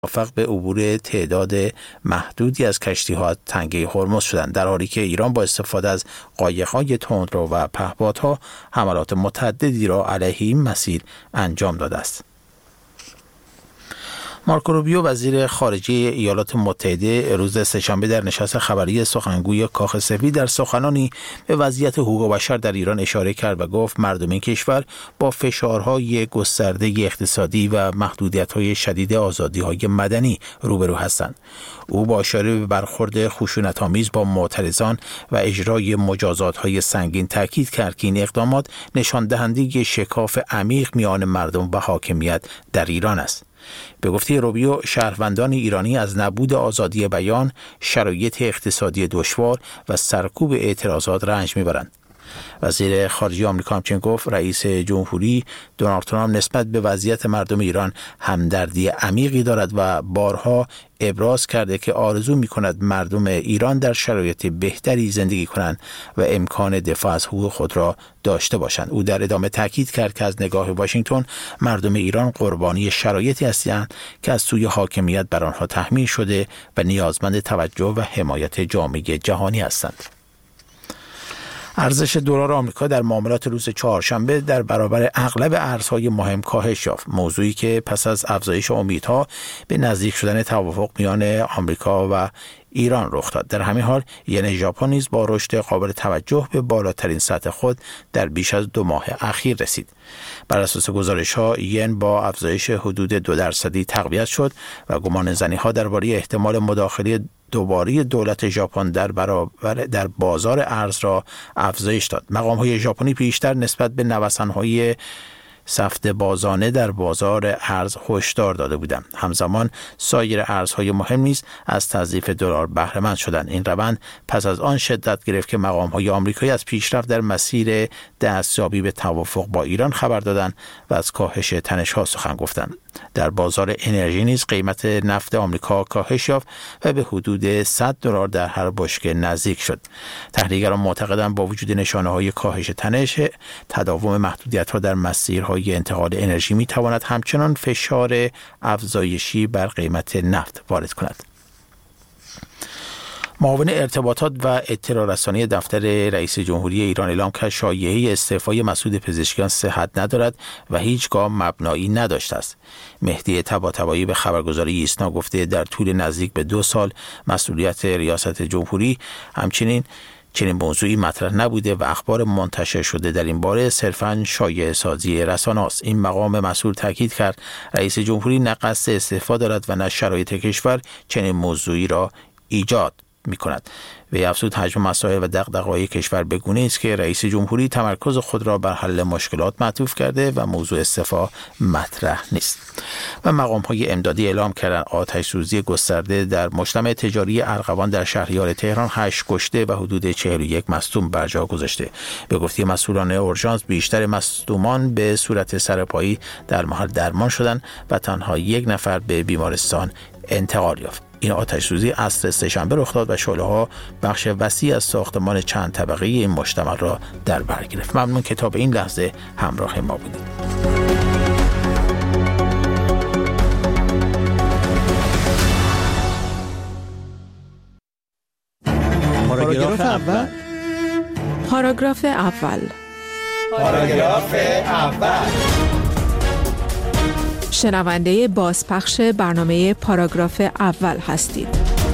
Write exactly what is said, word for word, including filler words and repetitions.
موفق به عبور تعداد محدودی از کشتی‌ها از تنگه هرمز شدند، در حالی که ایران با استفاده از قایق‌های تندرو و پهپادها حملات متعددی را علیه این مسیر انجام داده است. مارکو روبیو وزیر خارجه ایالات متحده روز سه‌شنبه در نشست خبری سخنگوی کاخ سفید در سخنانی به وضعیت حقوق بشر در ایران اشاره کرد و گفت مردم این کشور با فشارهای گسترده اقتصادی و محدودیت‌های شدید آزادی‌های مدنی روبرو هستند. او با اشاره به برخورد خشونت‌آمیز با معترضان و اجرای مجازات‌های سنگین تاکید کرد که این اقدامات نشان دهنده شکاف عمیق میان مردم و حاکمیت در ایران است. به گفته روبیو، شهروندان ایرانی از نبود آزادی بیان، شرایط اقتصادی دشوار و سرکوب اعتراضات رنج میبرند. وزیر خارجه آمریکا همچنین گفت رئیس جمهوری دونالد ترامپ نسبت به وضعیت مردم ایران همدردی عمیقی دارد و بارها ابراز کرده که آرزو می‌کند مردم ایران در شرایط بهتری زندگی کنند و امکان دفاع از حقوق خود را داشته باشند. او در ادامه تاکید کرد که از نگاه واشنگتن مردم ایران قربانی شرایطی هستند که از سوی حاکمیت بر آنها تحمیل شده و نیازمند توجه و حمایت جامعه جهانی هستند. ارزش دلار آمریکا در معاملات روز چهارشنبه در برابر اغلب ارزهای مهم کاهش یافت، موضوعی که پس از افزایش امیدها به نزدیک شدن توافق میان آمریکا و ایران رخ داد. در همین حال ین ژاپن نیز با رشد قابل توجه به بالاترین سطح خود در بیش از دو ماه اخیر رسید. بر اساس گزارش‌ها ین با افزایش حدود دو درصدی تقویت شد و گمانه‌زنی‌ها درباره احتمال مداخله دوباره دولت ژاپن در برابر در بازار ارز را افزایش داد. مقام‌های ژاپنی پیشتر نسبت به نوسان‌های سفت بازانه در بازار ارز هشدار داده بودند. همزمان سایر ارزهای مهم نیز از تضعیف دلار بهره مند شدند. این روند پس از آن شدت گرفت که مقام‌های آمریکایی از پیشرفت در مسیر دستیابی به توافق با ایران خبر دادند و از کاهش تنش‌ها سخن گفتند. در بازار انرژی نیز قیمت نفت آمریکا کاهش یافت و به حدود صد دلار در هر بشکه نزدیک شد. تحلیلگران معتقدند با وجود نشانه‌های کاهش تنش، تداوم محدودیت‌ها در مسیرهای انتقال انرژی می‌تواند همچنان فشار افزایشی بر قیمت نفت وارد کند. معاون ارتباطات و اطلاع رسانی دفتر رئیس جمهوری ایران اعلام کرد شایعه استعفای مسعود پزشکیان صحت ندارد و هیچگاه مبنایی نداشته است. مهدی طباطبایی به خبرگزاری ایسنا گفته در طول نزدیک به دو سال مسئولیت ریاست جمهوری همچنین چنین موضوعی مطرح نبوده و اخبار منتشر شده در این باره صرفاً شایعه سازی رسانه است. این مقام مسئول تاکید کرد رئیس جمهوری نه قصد استعفا دارد و نه شرایط کشور چنین موضوعی را ایجاد می کند. وی افزود حجم مسائل و دغدغه‌های کشور به گونه‌ای است که رئیس جمهوری تمرکز خود را بر حل مشکلات معطوف کرده و موضوع استعفا مطرح نیست. و مقام‌های امدادی اعلام کردند آتش سوزی گسترده در مجتمع تجاری ارغوان در شهریار تهران هشت کشته و حدود چهل و یک مصدوم بر جا گذاشته. به گفته مسئولان اورژانس بیشتر مصدومان به صورت سرپایی در محل درمان شدند و تنها یک نفر به بیمارستان انتقال یافت. این آتش سوزی عصر سه‌شنبه رخ داد و شعله‌ها بخش وسیع از ساختمان چند طبقه این مجتمع را در بر گرفت. ممنون که تا به این لحظه همراه ما بودید. پاراگراف اول. پاراگراف اول. پاراگراف اول. شنونده بازپخش برنامه پاراگراف اول هستید.